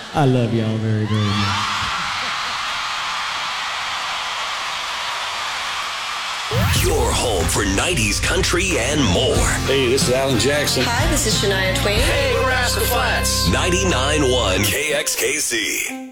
I love y'all very, very much. Your home for 90s country and more. Hey, this is Alan Jackson. Hi, this is Shania Twain. Hey, we're Rascal Flats. 99.1 KXKC.